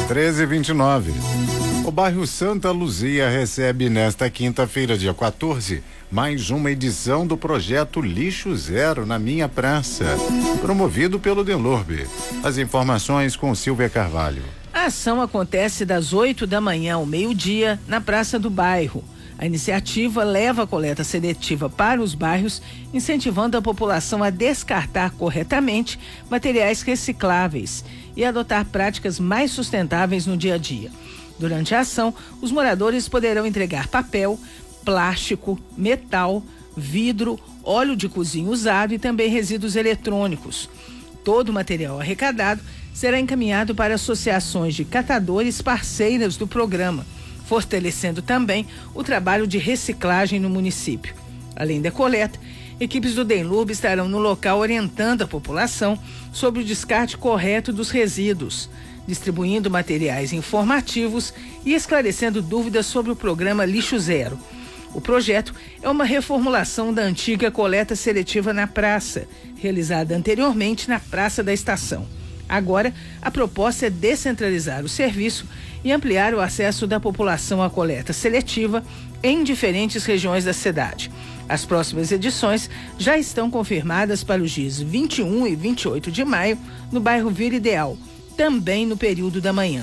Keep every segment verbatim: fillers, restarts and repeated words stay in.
treze e vinte e nove. O bairro Santa Luzia recebe nesta quinta-feira, dia quatorze, mais uma edição do projeto Lixo Zero na Minha Praça, promovido pelo Denlurb. As informações com Silvia Carvalho. A ação acontece das oito da manhã ao meio-dia na Praça do Bairro. A iniciativa leva a coleta seletiva para os bairros, incentivando a população a descartar corretamente materiais recicláveis e adotar práticas mais sustentáveis no dia a dia. Durante a ação, os moradores poderão entregar papel, plástico, metal, vidro, óleo de cozinha usado e também resíduos eletrônicos. Todo o material arrecadado será encaminhado para associações de catadores parceiras do programa, fortalecendo também o trabalho de reciclagem no município. Além da coleta, equipes do Denlurb estarão no local orientando a população sobre o descarte correto dos resíduos, distribuindo materiais informativos e esclarecendo dúvidas sobre o programa Lixo Zero. O projeto é uma reformulação da antiga coleta seletiva na praça, realizada anteriormente na Praça da Estação. Agora, a proposta é descentralizar o serviço e ampliar o acesso da população à coleta seletiva em diferentes regiões da cidade. As próximas edições já estão confirmadas para os dias vinte e um e vinte e oito de maio, no bairro Vila Ideal, também no período da manhã.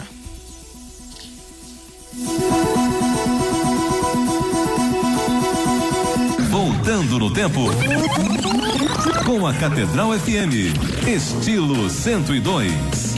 Voltando no tempo, com a Catedral F M, estilo cento e dois.